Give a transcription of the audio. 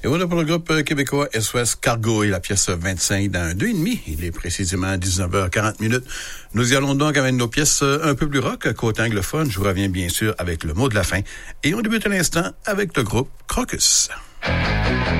Et voilà pour le groupe québécois SOS Cargo et la pièce 25 dans 2,5. Il est précisément 19h40. Nous y allons donc avec nos pièces un peu plus rock, côté anglophone. Je vous reviens bien sûr avec le mot de la fin. Et on débute à l'instant avec le groupe Crocus.